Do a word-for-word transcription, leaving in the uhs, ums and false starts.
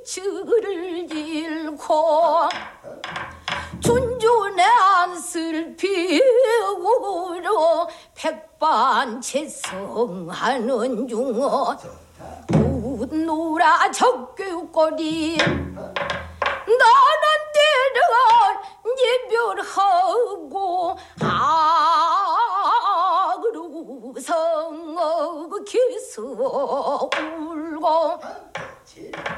칠을 잃고 준준의 안슬 피우러 백반채성하는 중어 웃노라 적교거리 나는 때를 예별하고 악으로 성어 기서 울고